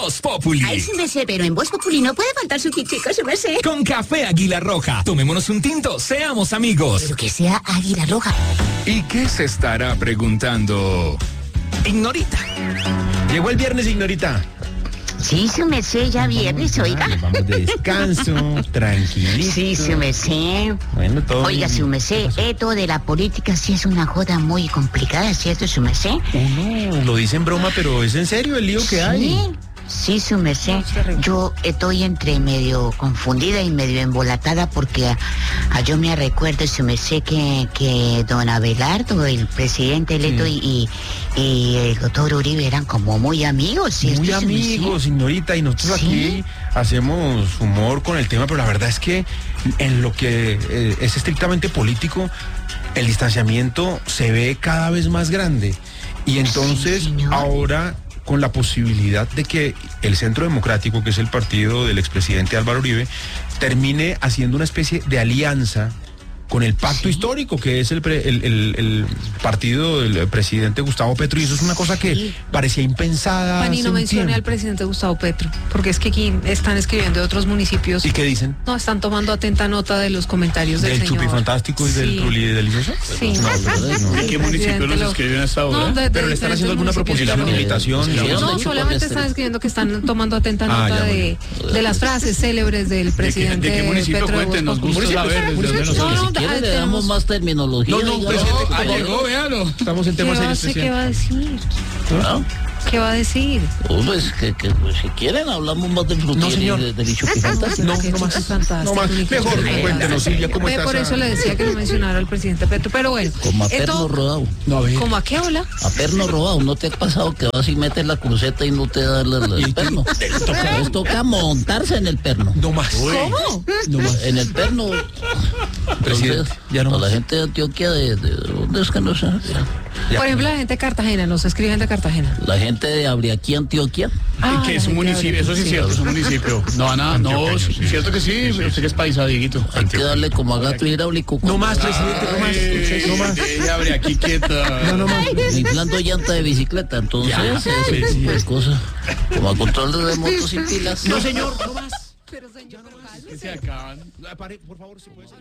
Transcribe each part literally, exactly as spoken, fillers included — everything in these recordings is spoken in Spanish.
Voz Populi. Ay, su merced, pero en Voz Populi no puede faltar su tintico, su merced. Con café Águila Roja. Tomémonos un tinto, seamos amigos. Pero que sea Águila Roja. ¿Y qué se estará preguntando Ignorita? Llegó el viernes, Ignorita. Sí, su merced, ya viernes, oiga. Vamos de descanso, tranquilito. Sí, su merced. Bueno, todo Oiga, bien. su merced, esto de la política sí es una joda muy complicada, ¿cierto, su merced? Uno lo dice en broma, pero es en serio el lío que hay. Sí, sí, su merced. Yo estoy entre medio confundida y medio embolatada porque a, a yo me recuerdo, su merced, que, que don Abelardo, el presidente electo, Sí. y, y, y el doctor Uribe eran como muy amigos, ¿cierto, Muy su merced? amigos, Ignorita, y nosotros ¿Sí? aquí hacemos humor con el tema, pero la verdad es que en lo que eh, es estrictamente político, el distanciamiento se ve cada vez más grande. Y entonces, Sí, señor. ahora, con la posibilidad de que el Centro Democrático, que es el partido del expresidente Álvaro Uribe, termine haciendo una especie de alianza con el pacto Sí. histórico, que es el, pre- el, el- el partido del presidente Gustavo Petro, y eso es una cosa que Sí. parecía impensada. Pani, hace no un mencione tiempo. al presidente Gustavo Petro, porque es que aquí están escribiendo de otros municipios. ¿Y qué dicen? No, están tomando atenta nota de los comentarios del, ¿Del señor. chupifantástico y del Sí. truli delicioso? Sí. No, ¿verdad? No. ¿En qué municipio los escriben hasta ahora? No, de- de Pero le están diferentes haciendo alguna municipios. proposición de invitación. Sí, digamos. No, Yo solamente con están este- escribiendo que están tomando atenta Ah, nota ya, de, de las frases célebres del ¿De qué, presidente de qué municipio Petro de cuenten? Nos Voz gusta Populi. saber desde dónde nos No, oyen. no, Si quiere, ah, le tenemos- damos más terminología. No, no, digamos. presidente, Ah, por favor. llegó, véalo. Estamos en ¿Qué temas va, serios. ¿Qué va a decir? ¿No? ¿Qué va a decir? Oh, pues, que, que, pues, si quieren, hablamos más del frutier No, señor. y de- del chupifantástico. No, Qué no más. chupifantástico, No más. ni qué Mejor chupifantástico. cuéntenos, Silvia, ¿cómo Ve, estás? Por eso le decía que no mencionara al presidente Petro. Pero bueno, Como a perno esto, rodado. No, a ver. ¿cómo a qué hola? A perno robado, ¿no te ha pasado que vas y metes la cruceta y no te da la- la- el perno? Les toca montarse en el perno. No más. ¿Cómo? No más. En el perno. Presidente, Entonces, ya no a más. la gente de Antioquia, de, de ¿dónde es que no sé? Ya. Por ejemplo, la gente de Cartagena, nos escriben de Cartagena. La gente de Abriaquí, Antioquia. Ah, que la es un gente de municipio, eso sí es Abriaquí. cierto, es un municipio. No, nada, no, sí, cierto que sí, usted que es paisa, Dieguito. Hay que darle como a gato hidráulico. No más, presidente, no más. No más. Abriaquí quieta. No, no más. Inflando llanta de bicicleta, entonces, ese tipo de cosas. Como a control de remoto sin pilas. No, señor, no más. Pero señor, Que se acaban. Pare, por favor, si puede ser.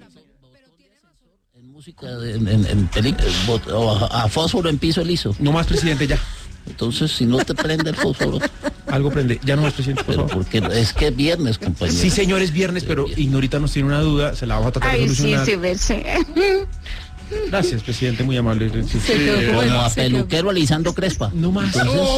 En música, de- en, en, en peli- en bot- o a, a fósforo en piso liso. No más, presidente, ya. Entonces, si no te prende el fósforo, Algo prende. Ya no más, presidente, por pero favor. porque es que es viernes, compañero. Sí, señor, es viernes, pero Ignorita nos tiene una duda. Se la vamos a tratar de Ay, sí, solucionar. su merced. Gracias, presidente, muy amable. Sí, sí. Se quedó como Como el- a se quedó- peluquero alisando crespa. No más.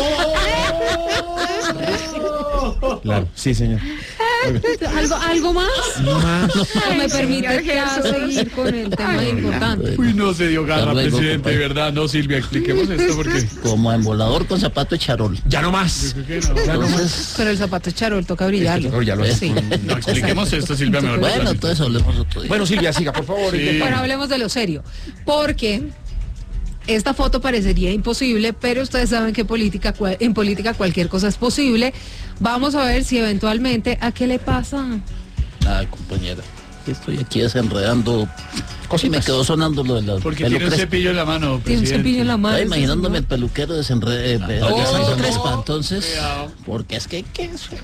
Claro, sí, señor. ¿Algo, ¿Algo más? No más. No me Ay, permite señor ya Jesús. seguir con el tema importante. Uy, no se dio garra, presidente, de verdad. No, Silvia, expliquemos esto porque... Como a embolador con zapato de charol. Ya no más. Ya no más. Entonces, Pero el zapato de Charol toca brillarlo. Este, ya lo hace. Sí. no, expliquemos esto, Silvia, mejor. Bueno, entonces hablemos otro día. Bueno, Silvia, siga, por favor. Sí. Bueno, hablemos de lo serio. Porque esta foto parecería imposible, pero ustedes saben que política, cual- en política cualquier cosa es posible. Vamos a ver si eventualmente, ¿a qué le pasa? Nada, compañera. Estoy aquí desenredando. Y me quedó sonando lo de la Porque pelo tiene un crespa. cepillo en la mano, Tiene un presidente. cepillo en la mano. Estaba ese imaginándome el señor. peluquero desenre... eh, Oh, alisando no. crespa, entonces... Cuidado. Porque es que... ¿qué es?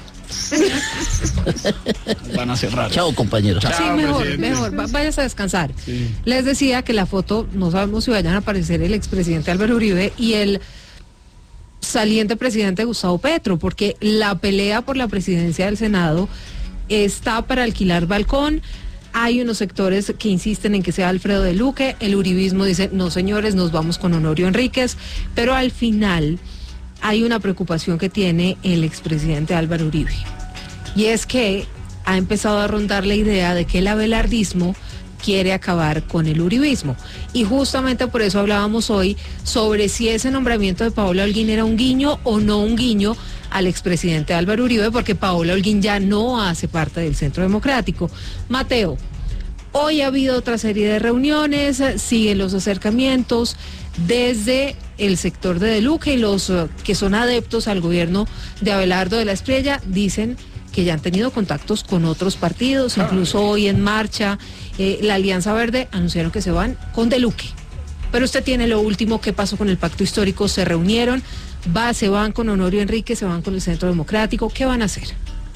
Van a cerrar. Chao, compañeros. Sí, Chao, mejor, presidente. mejor, va- váyase a descansar. Sí. Les decía que la foto, no sabemos si vayan a aparecer el expresidente Álvaro Uribe y el saliente presidente Gustavo Petro, porque la pelea por la presidencia del Senado está para alquilar balcón. Hay unos sectores que insisten en que sea Alfredo de Luque, el uribismo dice, no señores, nos vamos con Honorio Enríquez, pero al final hay una preocupación que tiene el expresidente Álvaro Uribe, y es que ha empezado a rondar la idea de que el abelardismo quiere acabar con el uribismo. Y justamente por eso hablábamos hoy sobre si ese nombramiento de Paola Holguín era un guiño o no un guiño al expresidente Álvaro Uribe, porque Paola Holguín ya no hace parte del Centro Democrático. Mateo, hoy ha habido otra serie de reuniones, siguen los acercamientos desde el sector de De Luque, y los uh, que son adeptos al gobierno de Abelardo de la Espriella dicen que ya han tenido contactos con otros partidos, incluso hoy en marcha, eh, la Alianza Verde anunciaron que se van con De Luque. Pero usted tiene lo último, ¿qué pasó con el pacto histórico? ¿Se reunieron? va, se van con Honorio Enrique, se van con el Centro Democrático, ¿qué van a hacer?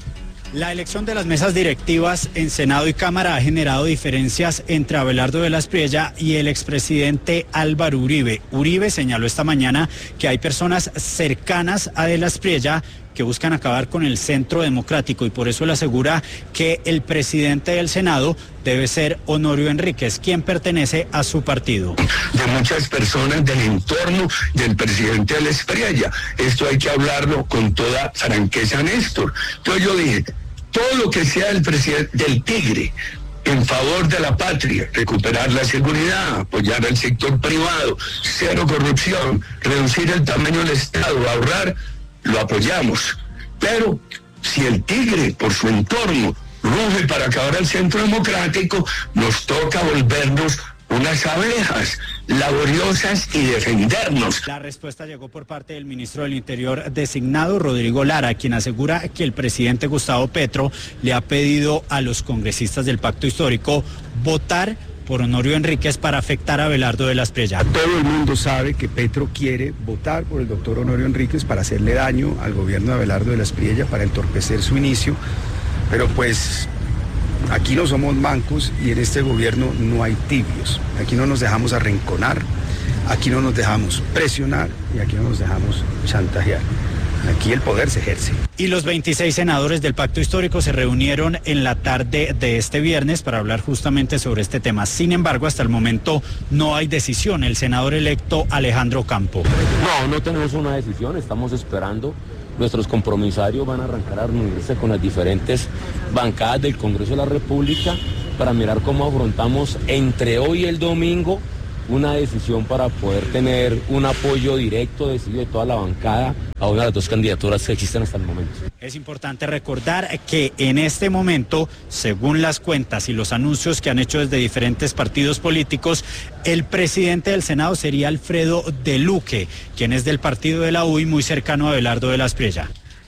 La elección de las mesas directivas en Senado y Cámara ha generado diferencias entre Abelardo de la Espriella y el expresidente Álvaro Uribe. Uribe señaló esta mañana que hay personas cercanas a de la Espriella que buscan acabar con el Centro Democrático y por eso le asegura que el presidente del Senado debe ser Honorio Enríquez, quien pertenece a su partido. De muchas personas del entorno del presidente de la Espriella. Esto hay que hablarlo con toda franqueza, Néstor. Entonces yo dije, todo lo que sea del presidente del Tigre en favor de la patria, recuperar la seguridad, apoyar al sector privado, cero corrupción, reducir el tamaño del Estado, ahorrar, lo apoyamos. Pero si el Tigre, por su entorno, ruge para acabar el Centro Democrático, nos toca volvernos unas abejas laboriosas y defendernos. La respuesta llegó por parte del ministro del Interior designado, Rodrigo Lara, quien asegura que el presidente Gustavo Petro le ha pedido a los congresistas del Pacto Histórico votar por Honorio Enríquez para afectar a Abelardo de la Espriella. Todo el mundo sabe que Petro quiere votar por el doctor Honorio Enríquez para hacerle daño al gobierno de Abelardo de la Espriella, para entorpecer su inicio, pero pues aquí no somos mancos y en este gobierno no hay tibios. Aquí no nos dejamos arrinconar, aquí no nos dejamos presionar y aquí no nos dejamos chantajear. Aquí el poder se ejerce. Y los veintiséis senadores del Pacto Histórico se reunieron en la tarde de este viernes para hablar justamente sobre este tema. Sin embargo, hasta el momento no hay decisión. El senador electo Alejandro Campo. No, no tenemos una decisión, estamos esperando. Nuestros compromisarios van a arrancar a reunirse con las diferentes bancadas del Congreso de la República para mirar cómo afrontamos entre hoy y el domingo una decisión para poder tener un apoyo directo, decidido de toda la bancada a una de las dos candidaturas que existen hasta el momento. Es importante recordar que en este momento, según las cuentas y los anuncios que han hecho desde diferentes partidos políticos, el presidente del Senado sería Alfredo de Luque, quien es del partido de la U y muy cercano a Abelardo de la Espriella.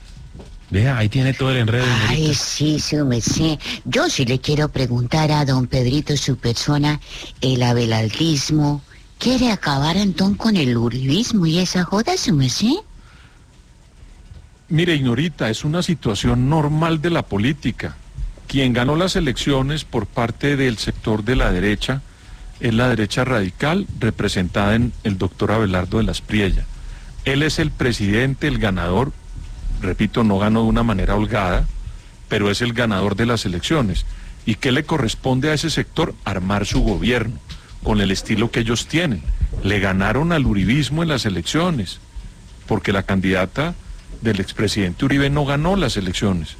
Vea, ahí tiene todo el enredo. Ay, sí, su merced. Yo sí le quiero preguntar a don Pedrito, su persona, el abelardismo. ¿Quiere acabar entonces con el uribismo y esa joda, su merced? Mire, Ignorita, es una situación normal de la política. Quien ganó las elecciones por parte del sector de la derecha es la derecha radical, representada en el doctor Abelardo de la Espriella. Él es el presidente, el ganador. Repito, no ganó de una manera holgada, pero es el ganador de las elecciones. ¿Y qué le corresponde a ese sector? Armar su gobierno, con el estilo que ellos tienen. Le ganaron al uribismo en las elecciones, porque la candidata del expresidente Uribe no ganó las elecciones,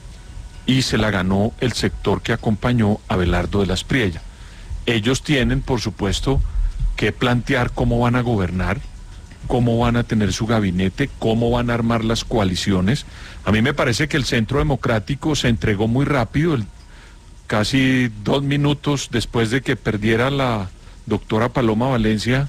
y se la ganó el sector que acompañó a Abelardo de la Espriella. Ellos tienen, por supuesto, que plantear cómo van a gobernar, cómo van a tener su gabinete, cómo van a armar las coaliciones. A mí me parece que el Centro Democrático se entregó muy rápido, el, casi dos minutos después de que perdiera la doctora Paloma Valencia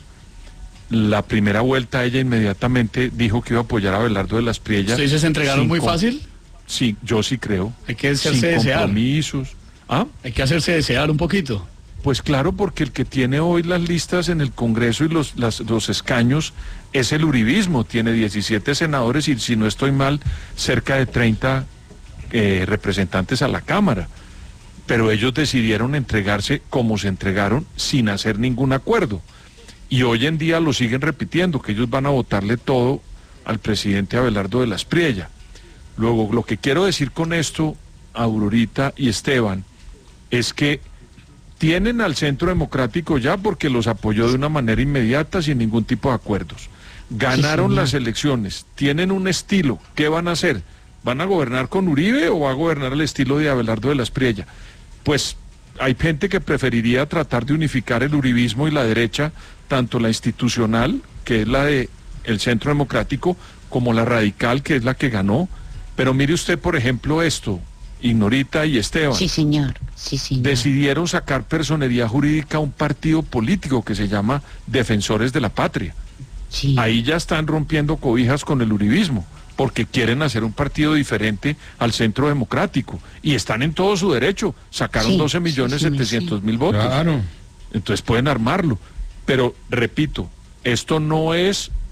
la primera vuelta. Ella inmediatamente dijo que iba a apoyar a Abelardo de la Espriella. ¿Ustedes se entregaron muy fácil? Sí, yo sí creo. Hay que hacerse sin desear. Compromisos. ¿Ah? Hay que hacerse desear un poquito. Pues claro, porque el que tiene hoy las listas en el Congreso y los, las, los escaños es el uribismo. Tiene diecisiete senadores y, si no estoy mal, cerca de treinta eh, representantes a la Cámara. Pero ellos decidieron entregarse como se entregaron, sin hacer ningún acuerdo. Y hoy en día lo siguen repitiendo, que ellos van a votarle todo al presidente Abelardo de la Espriella. Luego, lo que quiero decir con esto, Aurorita y Esteban, es que tienen al Centro Democrático ya porque los apoyó de una manera inmediata, sin ningún tipo de acuerdos. Ganaron las elecciones, tienen un estilo. ¿Qué van a hacer? ¿Van a gobernar con Uribe o va a gobernar el estilo de Abelardo de la Espriella? Pues hay gente que preferiría tratar de unificar el uribismo y la derecha, tanto la institucional, que es la de el Centro Democrático, como la radical, que es la que ganó. Pero mire usted, por ejemplo, esto, Ignorita y Esteban. Sí, señor. Sí, señor. Decidieron sacar personería jurídica a un partido político que se llama Defensores de la Patria. Sí. Ahí ya están rompiendo cobijas con el uribismo, porque quieren hacer un partido diferente al Centro Democrático, y están en todo su derecho. Sacaron Sí, doce millones setecientos mil votos. Claro. Entonces pueden armarlo. Pero, repito, esto no es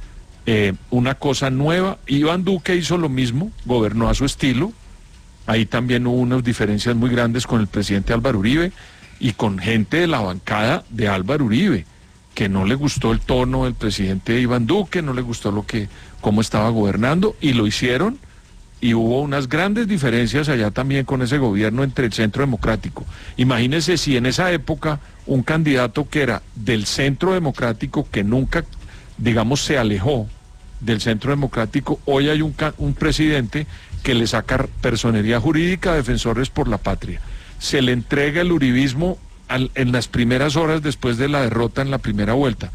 eh, una cosa nueva. Iván Duque hizo lo mismo, gobernó a su estilo. Ahí también hubo unas diferencias muy grandes con el presidente Álvaro Uribe y con gente de la bancada de Álvaro Uribe, que no le gustó el tono del presidente Iván Duque, no le gustó lo que, cómo estaba gobernando, y lo hicieron, y hubo unas grandes diferencias allá también con ese gobierno entre el Centro Democrático. Imagínense si en esa época un candidato que era del Centro Democrático, que nunca, digamos, se alejó del Centro Democrático, hoy hay un, un presidente que le saca personería jurídica a Defensores por la Patria. Se le entrega el uribismo al, en las primeras horas después de la derrota en la primera vuelta.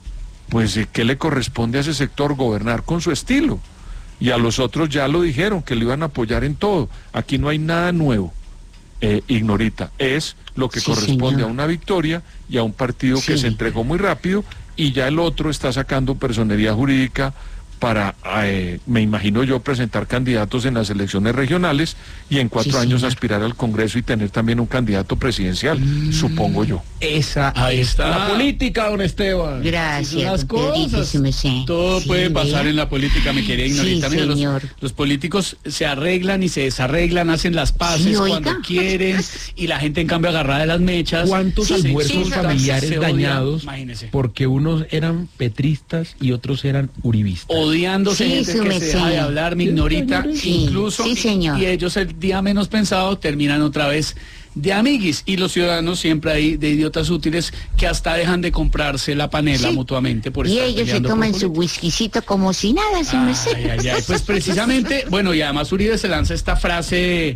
Pues, ¿qué le corresponde a ese sector? Gobernar con su estilo. Y a los otros ya lo dijeron, que le iban a apoyar en todo. Aquí no hay nada nuevo, eh, Ignorita. Es lo que sí, corresponde señor. a una victoria y a un partido sí. que se entregó muy rápido, y ya el otro está sacando personería jurídica para, eh, me imagino yo, presentar candidatos en las elecciones regionales y en cuatro sí, años señor. aspirar al Congreso y tener también un candidato presidencial, mm. supongo yo. Esa Ahí está la política, don Esteban. Gracias. Las cosas. Todo sí, puede pasar ¿verdad? en la política, mi querida Ignorita. Sí, Mira, los, los políticos se arreglan y se desarreglan, hacen las paces sí, cuando quieren, y la gente en cambio agarrada de las mechas. ¿Cuántos sí, almuerzos sí, familiares se dañados porque unos eran petristas y otros eran uribistas? Odiándose, sí, gente que se deja de hablar, mi Ignorita, sí, incluso, sí, señor. Y, y ellos el día menos pensado terminan otra vez de amiguis, y los ciudadanos siempre hay de idiotas útiles que hasta dejan de comprarse la panela sí. mutuamente por y estar ellos se toman su whiskycito como si nada, si me sé. Ay, ay, ay. Pues precisamente, bueno, y además Uribe se lanza esta frase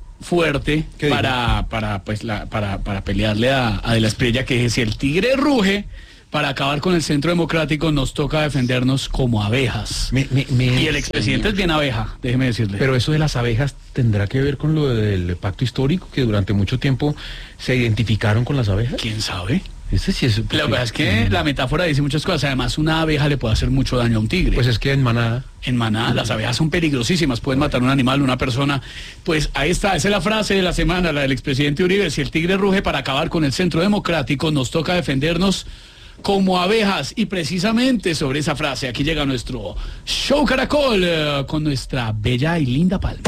fuerte para, para, pues, la, para, para pelearle a, a De la Espriella, que dice: si el tigre ruge para acabar con el Centro Democrático, nos toca defendernos como abejas. Me, me, me, y el expresidente señor. es bien abeja, déjeme decirle. Pero eso de las abejas tendrá que ver con lo del pacto histórico, que durante mucho tiempo se identificaron con las abejas. ¿Quién sabe? Ese sí es, la verdad es que mm. la metáfora dice muchas cosas. Además, una abeja le puede hacer mucho daño a un tigre. Pues es que en manada. En manada, las abejas son peligrosísimas, pueden matar a un animal, una persona. Pues ahí está, esa es la frase de la semana, la del expresidente Uribe: si el tigre ruge para acabar con el Centro Democrático, nos toca defendernos como abejas. Y precisamente sobre esa frase, aquí llega nuestro Show Caracol eh, con nuestra bella y linda Palma.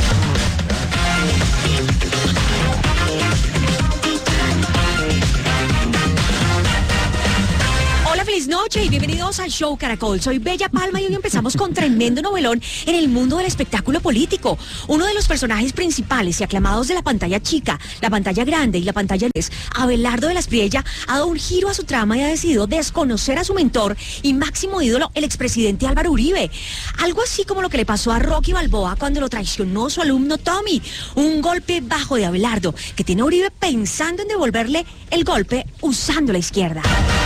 Feliz noche y bienvenidos al Show Caracol. Soy Bella Palma y hoy empezamos con tremendo novelón en el mundo del espectáculo político. Uno de los personajes principales y aclamados de la pantalla chica, la pantalla grande y la pantalla es Abelardo de la Espriella, ha dado un giro a su trama y ha decidido desconocer a su mentor y máximo ídolo, el expresidente Álvaro Uribe. Algo así como lo que le pasó a Rocky Balboa cuando lo traicionó su alumno Tommy. Un golpe bajo de Abelardo que tiene a Uribe pensando en devolverle el golpe usando la izquierda.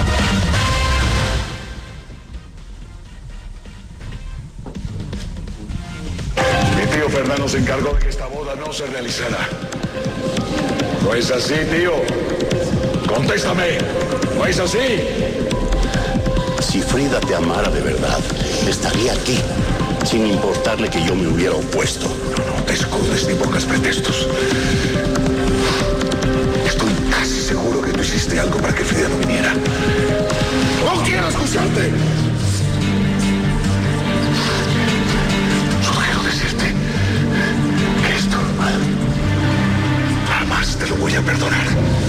Tío Fernando se encargó de que esta boda no se realizara. ¿No es así, tío? Contéstame. ¿No es así? Si Frida te amara de verdad, estaría aquí, sin importarle que yo me hubiera opuesto. No, no te escudes ni pongas pretextos. Estoy casi seguro que tú hiciste algo para que Frida no viniera. ¡No quiero escucharte! Jamás te lo voy a perdonar.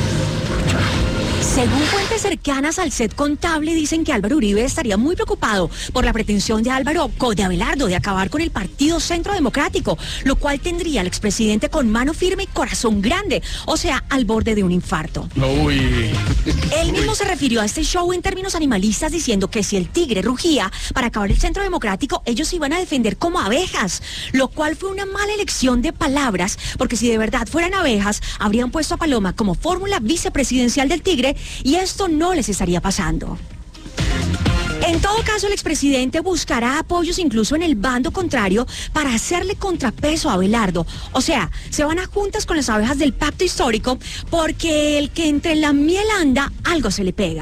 Según fuentes cercanas al set contable, dicen que Álvaro Uribe estaría muy preocupado por la pretensión de Álvaro, de Abelardo, de acabar con el Partido Centro Democrático, lo cual tendría al expresidente con mano firme y corazón grande, o sea, al borde de un infarto. Uy. Él mismo se refirió a este show en términos animalistas, diciendo que si el tigre rugía para acabar el Centro Democrático, ellos se iban a defender como abejas, lo cual fue una mala elección de palabras, porque si de verdad fueran abejas, habrían puesto a Paloma como fórmula vicepresidencial del tigre, y esto no les estaría pasando. En todo caso, el expresidente buscará apoyos incluso en el bando contrario para hacerle contrapeso a Abelardo. O sea, se van a juntas con las abejas del pacto histórico, porque el que entre la miel anda, algo se le pega.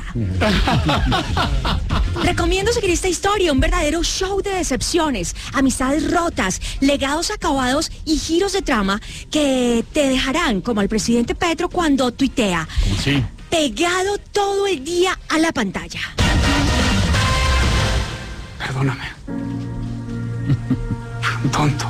Recomiendo seguir esta historia, un verdadero show de decepciones, amistades rotas, legados acabados y giros de trama que te dejarán como al presidente Petro cuando tuitea. Sí. Pegado todo el día a la pantalla. perdóname. Fui un tonto.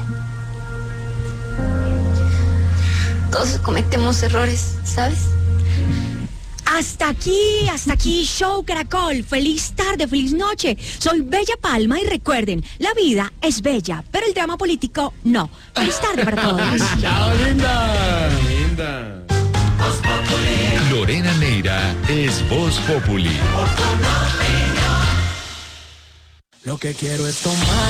Todos cometemos errores, ¿sabes? Hasta aquí, hasta aquí, Show Caracol. Feliz tarde, feliz noche. Soy Bella Palma y recuerden, la vida es bella, pero el drama político no. Feliz tarde para todos. Chao, linda. Linda. Lorena Neira es Voz Populi. Lo que quiero es tomar.